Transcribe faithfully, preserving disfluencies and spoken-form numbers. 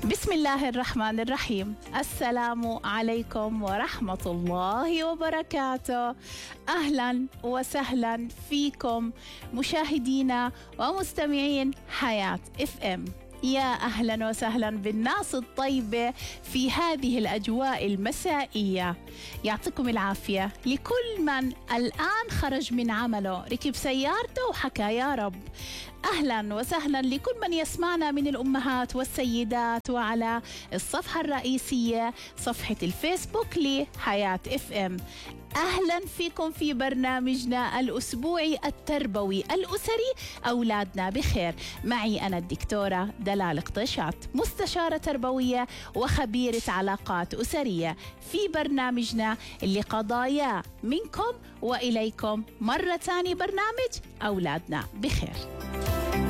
بسم الله الرحمن الرحيم. السلام عليكم ورحمة الله وبركاته. أهلا وسهلا فيكم مشاهدينا ومستمعين حياة اف ام. يا أهلا وسهلا بالناس الطيبة في هذه الأجواء المسائية. يعطيكم العافية لكل من الآن خرج من عمله، ركب سيارته وحكى يا رب. أهلا وسهلا لكل من يسمعنا من الأمهات والسيدات وعلى الصفحة الرئيسية صفحة الفيسبوك لحياة اف ام. أهلا فيكم في برنامجنا الأسبوعي التربوي الأسري أولادنا بخير. معي أنا الدكتورة دلال قطيشات، مستشارة تربوية وخبيرة علاقات أسرية، في برنامجنا اللي قضايا منكم وإليكم مرة تاني، برنامج أولادنا بخير.